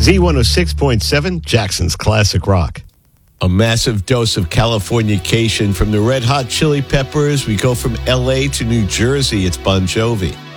Z106.7, Jackson's Classic Rock. A massive dose of Californication from the Red Hot Chili Peppers. We go from L.A. to New Jersey. It's Bon Jovi.